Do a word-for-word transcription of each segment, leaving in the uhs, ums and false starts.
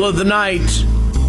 of the night.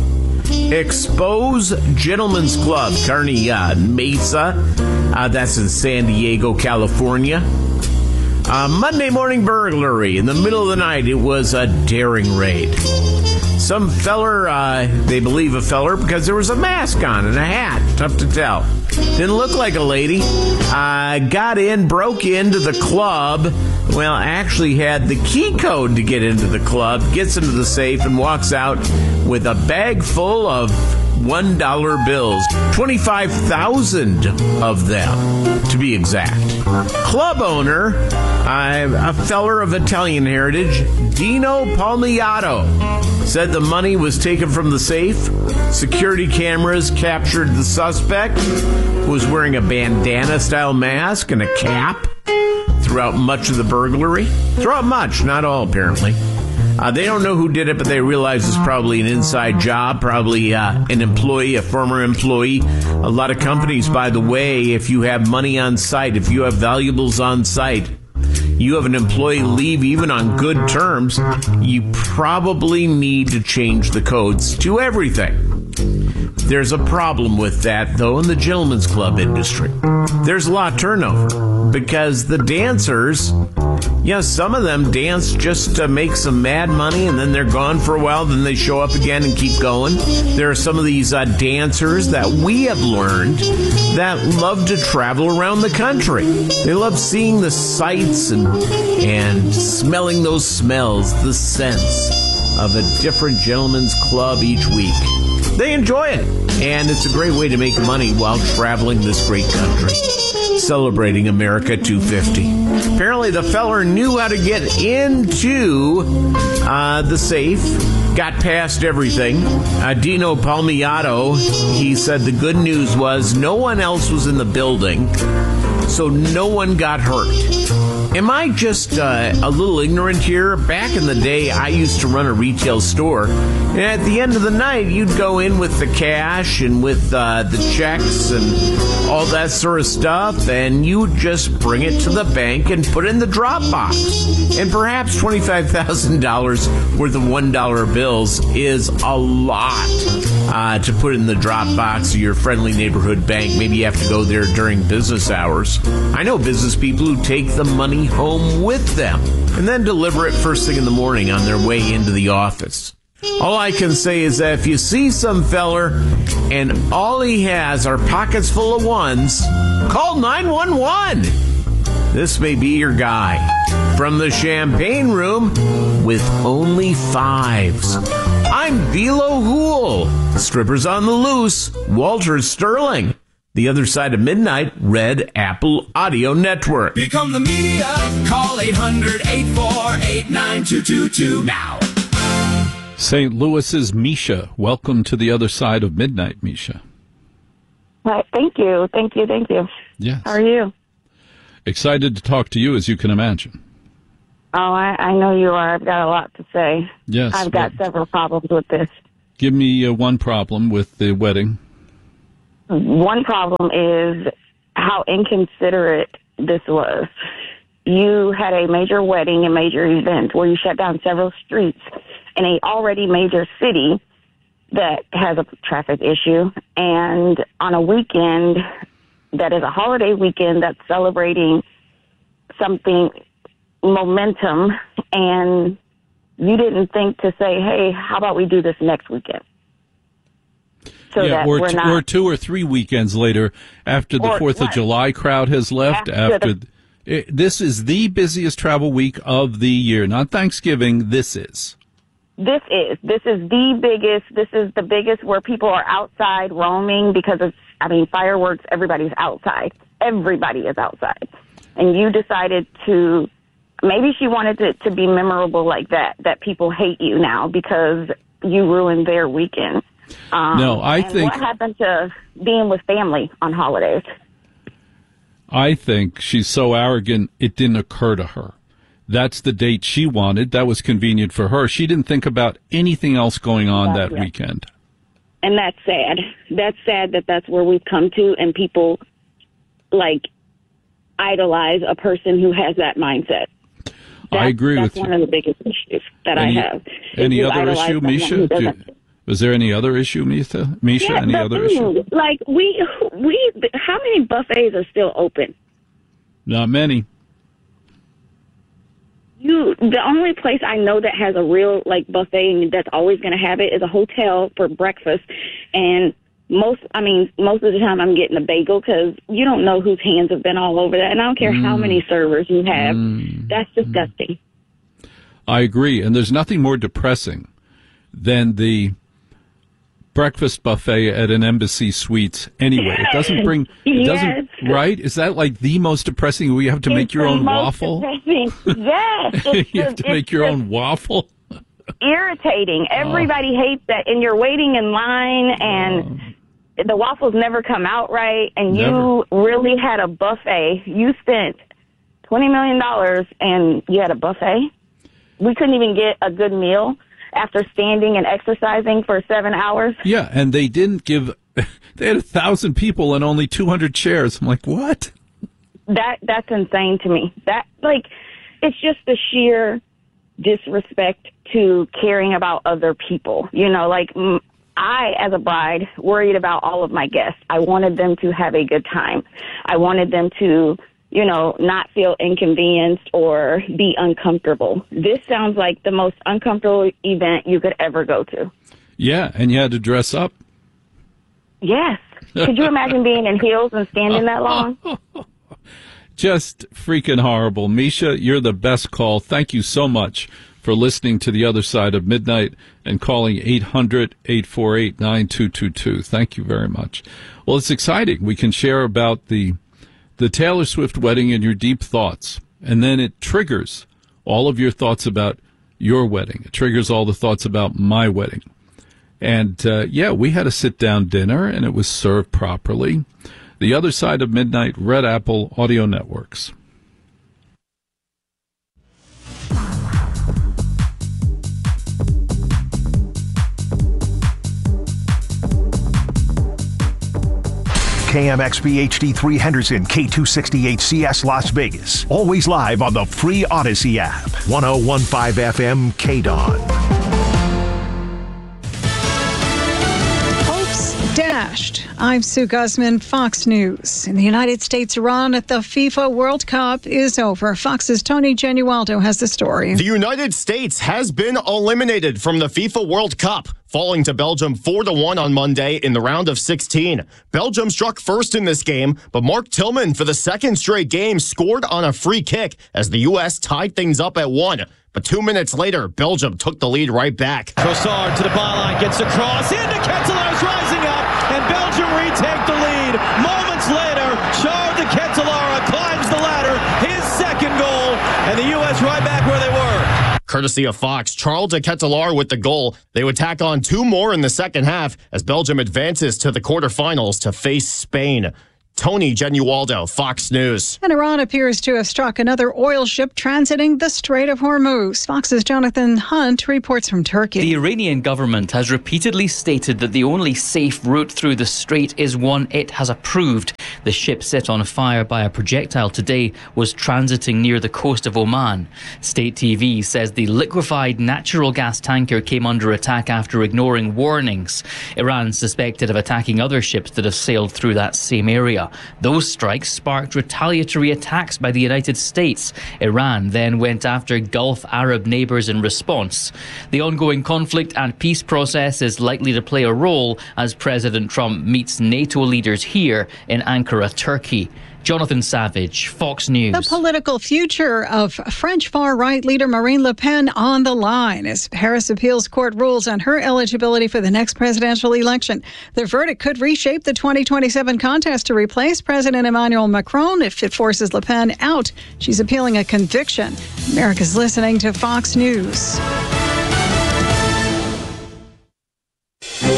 Expose Gentlemen's Club, Kearney uh, Mesa. Uh, that's in San Diego, California. Uh, Monday morning burglary. In the middle of the night, it was a daring raid. Some feller, uh, they believe a feller, because there was a mask on and a hat. Tough to tell. Didn't look like a lady. Uh, got in, broke into the club. Well, actually had the key code to get into the club. Gets into the safe and walks out with a bag full of one dollar bills. twenty-five thousand of them, to be exact. Club owner, uh, a feller of Italian heritage, Dino Palmiato, said the money was taken from the safe. Security cameras captured the suspect, who was wearing a bandana-style mask and a cap throughout much of the burglary. Throughout much, not all, apparently. Uh, they don't know who did it, but they realize it's probably an inside job, probably uh, an employee, a former employee. A lot of companies, by the way, if you have money on site, if you have valuables on site, you have an employee leave even on good terms, you probably need to change the codes to everything. There's a problem with that, though, in the gentlemen's club industry. There's a lot of turnover because the dancers, yeah, some of them dance just to make some mad money, and then they're gone for a while, then they show up again and keep going. There are some of these uh, dancers that we have learned that love to travel around the country. They love seeing the sights and, and smelling those smells, the scents of a different gentleman's club each week. They enjoy it, and it's a great way to make money while traveling this great country, celebrating America two fifty. Apparently, the feller knew how to get into uh, the safe, got past everything. Uh, Dino Palmiato, he said the good news was no one else was in the building, so no one got hurt. Am I just uh, a little ignorant here? Back in the day, I used to run a retail store, and at the end of the night, you'd go in with the cash and with uh, the checks and all that sort of stuff, and you would just bring it to the bank and put it in the drop box. And perhaps twenty-five thousand dollars worth of one dollar bills is a lot uh, to put in the drop box of your friendly neighborhood bank. Maybe you have to go there during business hours. I know business people who take the money home with them and then deliver it first thing in the morning on their way into the office. All I can say is that if you see some feller and all he has are pockets full of ones, call nine one one. This may be your guy. From the champagne room with only fives, I'm Velo Hool. Strippers on the loose, Walter Sterling. The Other Side of Midnight, Red Apple Audio Network. Become the media. Call eight hundred, eight four eight, nine two two two now. Saint Louis's Misha. Welcome to The Other Side of Midnight, Misha. Hi, thank you. Thank you. Thank you. Yes. How are you? Excited to talk to you, as you can imagine. Oh, I, I know you are. I've got a lot to say. Yes. I've got well, several problems with this. Give me uh, one problem with the wedding. One problem is how inconsiderate this was. You had a major wedding, a major event, where you shut down several streets in a already major city that has a traffic issue, and on a weekend that is a holiday weekend that's celebrating something, momentum, and you didn't think to say, hey, how about we do this next weekend? So yeah, that or, we're t- not, or two or three weekends later, after the or, Fourth right. of July crowd has left. After After, the, it, this is the busiest travel week of the year, not Thanksgiving. This is. This is. This is the biggest. This is the biggest where people are outside roaming because it's, I mean, fireworks, everybody's outside. Everybody is outside. And you decided to, maybe she wanted it to be memorable like that, that people hate you now because you ruined their weekend. Um, no, I and think. What happened to being with family on holidays? I think she's so arrogant, it didn't occur to her. That's the date she wanted. That was convenient for her. She didn't think about anything else going on That's that it. weekend. And that's sad. That's sad that that's where we've come to, and people, like, idolize a person who has that mindset. That's, I agree that's with one you. of the biggest issues that Any, I have. any If you other idolize issue, someone Misha? who Do you- doesn't- was there any other issue, Misha? Misha, Yeah, any the other issue? food. Like, we, we, how many buffets are still open? Not many. You, the only place I know that has a real, like, buffet and that's always going to have it is a hotel for breakfast. And most, I mean, most of the time I'm getting a bagel because you don't know whose hands have been all over that. And I don't care mm. how many servers you have. Mm. That's disgusting. I agree. And there's nothing more depressing than the breakfast buffet at an Embassy Suites anyway. It doesn't bring, it doesn't, yes. right? Is that like the most depressing where you have to it's make your own waffle? Depressing. Yes. It's you have to make your own waffle? Irritating. Everybody oh. hates that. And you're waiting in line and oh. the waffles never come out right. And never. You really had a buffet. You spent twenty million dollars and you had a buffet. We couldn't even get a good meal after standing and exercising for seven hours. Yeah, and they didn't give, they had a thousand people and only two hundred chairs. I'm like, what? That That's insane to me. That, like, it's just the sheer disrespect to caring about other people. You know, like, I, as a bride, worried about all of my guests. I wanted them to have a good time. I wanted them to, you know, not feel inconvenienced or be uncomfortable. This sounds like the most uncomfortable event you could ever go to. Yeah, and you had to dress up. Yes. Could you imagine being in heels and standing that long? Just freaking horrible. Misha, you're the best call. Thank you so much for listening to The Other Side of Midnight and calling eight hundred, eight four eight, nine two two two. Thank you very much. Well, it's exciting. We can share about the the Taylor Swift wedding and your deep thoughts. And then it triggers all of your thoughts about your wedding. It triggers all the thoughts about my wedding. And, uh, yeah, we had a sit-down dinner, and it was served properly. The Other Side of Midnight, Red Apple Audio Networks. K M X B H D three Henderson, K two sixty-eight C S Las Vegas. Always live on the free Odyssey app. one oh one point five F M K D O N. Dashed. I'm Sue Guzman, Fox News. In the United States run at the FIFA World Cup is over. Fox's Tony Genualdo has the story. The United States has been eliminated from the FIFA World Cup, falling to Belgium four to one on Monday in the round of sixteen. Belgium struck first in this game, but Mark Tillman for the second straight game scored on a free kick as the U S tied things up at one. But two minutes later, Belgium took the lead right back. Trossard to the byline, gets a cross into Ketelaer's rising up, and Belgium retake the lead. Moments later, Charles de Ketelaere climbs the ladder, his second goal, and the U S right back where they were. Courtesy of Fox, Charles de Ketelaere with the goal. They would tack on two more in the second half as Belgium advances to the quarterfinals to face Spain. Tony Genualdo, Fox News. And Iran appears to have struck another oil ship transiting the Strait of Hormuz. Fox's Jonathan Hunt reports from Turkey. The Iranian government has repeatedly stated that the only safe route through the strait is one it has approved. The ship set on fire by a projectile today was transiting near the coast of Oman. State T V says the liquefied natural gas tanker came under attack after ignoring warnings. Iran suspected of attacking other ships that have sailed through that same area. Those strikes sparked retaliatory attacks by the United States. Iran then went after Gulf Arab neighbours in response. The ongoing conflict and peace process is likely to play a role as President Trump meets NATO leaders here in Ankara, Turkey. Jonathan Savage, Fox News. The political future of French far-right leader Marine Le Pen on the line as Paris Appeals Court rules on her eligibility for the next presidential election. The verdict could reshape the twenty twenty-seven contest to replace President Emmanuel Macron if it forces Le Pen out. She's appealing a conviction. America's listening to Fox News.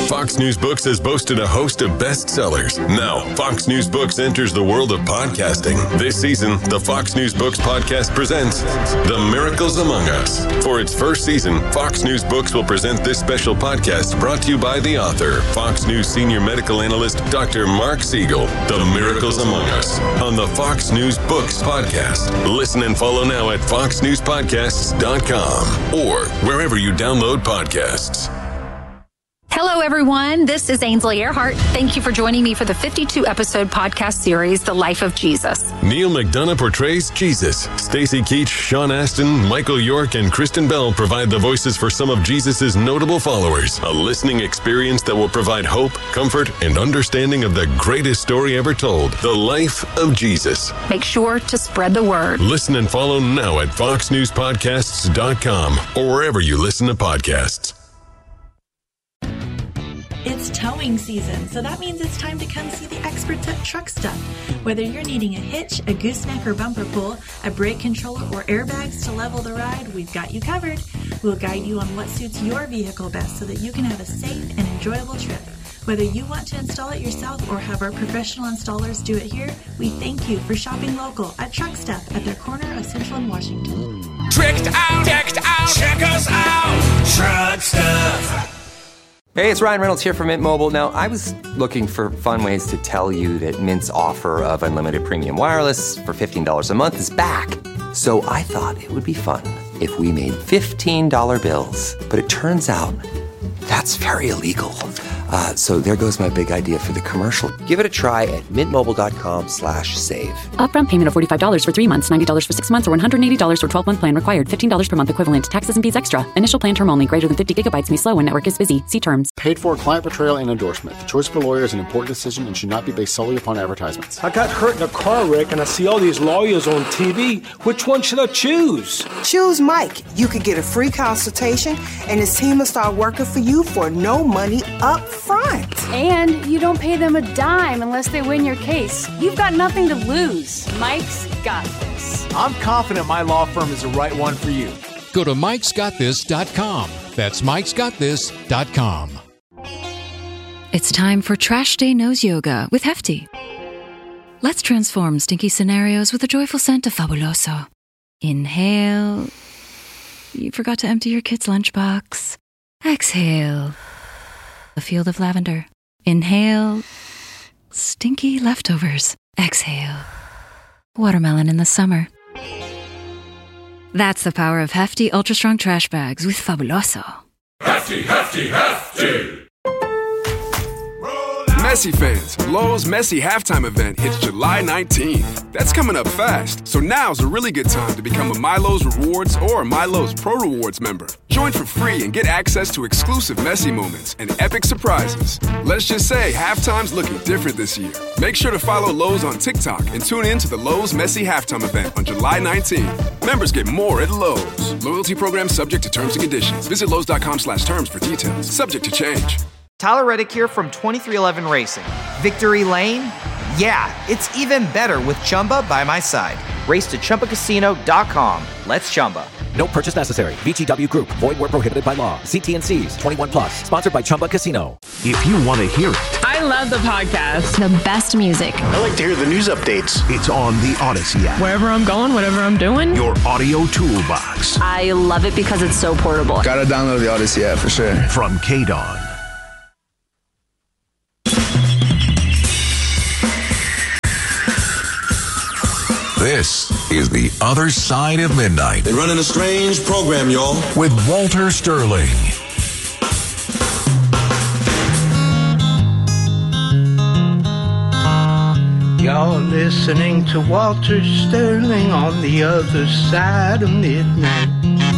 Fox News Books has boasted a host of bestsellers. Now, Fox News Books enters the world of podcasting. This season, the Fox News Books podcast presents The Miracles Among Us. For its first season, Fox News Books will present this special podcast brought to you by the author, Fox News senior medical analyst, Doctor Mark Siegel. The Miracles Among Us on the Fox News Books podcast. Listen and follow now at fox news podcasts dot com or wherever you download podcasts. Hello, everyone. This is Ainsley Earhart. Thank you for joining me for the fifty-two episode podcast series, The Life of Jesus. Neil McDonough portrays Jesus. Stacy Keach, Sean Astin, Michael York, and Kristen Bell provide the voices for some of Jesus' notable followers. A listening experience that will provide hope, comfort, and understanding of the greatest story ever told, The Life of Jesus. Make sure to spread the word. Listen and follow now at fox news podcasts dot com or wherever you listen to podcasts. It's towing season, so that means it's time to come see the experts at Truck Stuff. Whether you're needing a hitch, a gooseneck or bumper pull, a brake controller, or airbags to level the ride, we've got you covered. We'll guide you on what suits your vehicle best so that you can have a safe and enjoyable trip. Whether you want to install it yourself or have our professional installers do it here, we thank you for shopping local at Truck Stuff at their corner of Central and Washington. Tricked out, decked out, check us out, Truck Stuff. Hey, it's Ryan Reynolds here from Mint Mobile. Now, I was looking for fun ways to tell you that Mint's offer of unlimited premium wireless for fifteen dollars a month is back. So I thought it would be fun if we made fifteen dollar bills. But it turns out that's very illegal. Uh, so there goes my big idea for the commercial. Give it a try at mintmobile.com slash save. Upfront payment of forty-five dollars for three months, ninety dollars for six months, or one hundred eighty dollars for twelve-month plan required. fifteen dollars per month equivalent. Taxes and fees extra. Initial plan term only. Greater than fifty gigabytes may slow when network is busy. See terms. Paid for client portrayal and endorsement. The choice of a lawyer is an important decision and should not be based solely upon advertisements. I got hurt in a car wreck and I see all these lawyers on T V. Which one should I choose? Choose Mike. You could get a free consultation and his team will start working for you for no money up front. And you don't pay them a dime unless they win your case. You've got nothing to lose. Mike's got this. I'm confident my law firm is the right one for you. Go to mikes got this dot com. That's mikes got this dot com. It's time for Trash Day Nose Yoga with Hefty. Let's transform stinky scenarios with a joyful scent of Fabuloso. Inhale. You forgot to empty your kid's lunchbox. Exhale. A field of lavender. Inhale. Stinky leftovers. Exhale. Watermelon in the summer. That's the power of Hefty Ultra Strong Trash Bags with Fabuloso. Hefty, hefty, hefty. Messi fans, Lowe's Messi halftime event hits July nineteenth. That's coming up fast, so now's a really good time to become a MyLowe's Rewards or a MyLowe's Pro Rewards member. Join for free and get access to exclusive Messi moments and epic surprises. Let's just say halftime's looking different this year. Make sure to follow Lowe's on TikTok and tune in to the Lowe's Messi halftime event on July nineteenth. Members get more at Lowe's. Loyalty program subject to terms and conditions. Visit Lowe's.com slash terms for details. Subject to change. Tyler Reddick here from twenty-three eleven Racing. Victory Lane? Yeah, it's even better with Chumba by my side. Race to Chumba Casino dot com. Let's Chumba. No purchase necessary. V G W Group. Void where prohibited by law. See T and C's. twenty-one plus. Sponsored by Chumba Casino. If you want to hear it. I love the podcast. The best music. I like to hear the news updates. It's on the Odyssey app. Wherever I'm going, whatever I'm doing. Your audio toolbox. I love it because it's so portable. Gotta download the Odyssey app for sure. From K D O N. This is The Other Side of Midnight. They're running a strange program, y'all. With Walter Sterling. Y'all listening to Walter Sterling on The Other Side of Midnight.